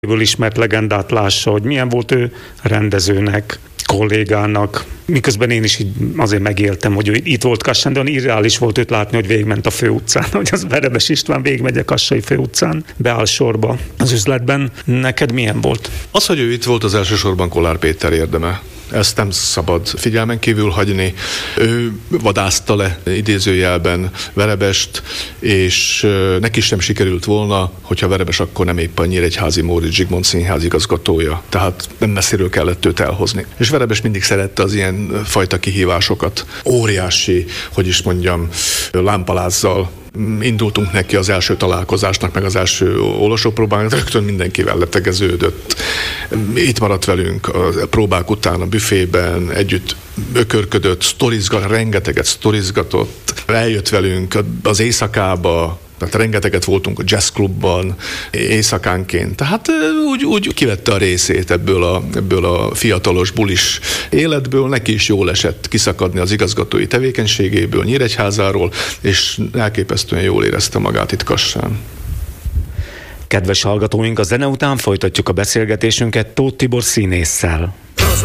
ismert legendát lássa, hogy milyen volt ő rendezőnek, kollégának, miközben én is így azért megéltem, hogy ő itt volt Kassán, de olyan irreális volt őt látni, hogy végigment a főutcán, hogy az Verebes István végigmegy a kassai főutcán, beáll sorba az üzletben. Neked milyen volt? Az, hogy ő itt volt, az elsősorban Kollár Péter érdeme. Ezt nem szabad figyelmen kívül hagyni. Ő vadászta le idézőjelben Verebest, és neki sem sikerült volna, hogyha Verebes akkor nem épp a Nyíregyházi Móricz Zsigmond Színház igazgatója. Tehát nem messziről kellett őt elhozni. És Verebes mindig szerette az ilyen fajta kihívásokat. Óriási, hogy is mondjam, lámpalázzal indultunk neki az első találkozásnak, meg az első olvasópróbának, rögtön mindenkivel letegeződött. Itt maradt velünk a próbák után a büfében, együtt ökörködött, rengeteget sztorizgatott, eljött velünk az éjszakába, tehát rengeteget voltunk a jazzklubban éjszakánként. Tehát úgy kivette a részét ebből a fiatalos bulis életből. Neki is jól esett kiszakadni az igazgatói tevékenységéből, Nyíregyházáról, és elképesztően jól érezte magát itt Kassán. Kedves hallgatóink, a zene után folytatjuk a beszélgetésünket Tóth Tibor színésszel.